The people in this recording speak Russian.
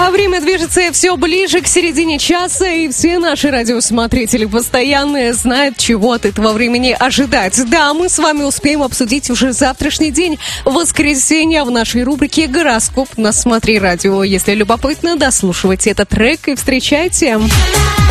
А время движется все ближе к середине часа, и все наши радиосмотрители постоянные знают, чего от этого времени ожидать. Да, мы с вами успеем обсудить уже завтрашний день, воскресенье, в нашей рубрике «Гороскоп» на «Смотри радио». Если любопытно, дослушивайте этот трек и встречайте.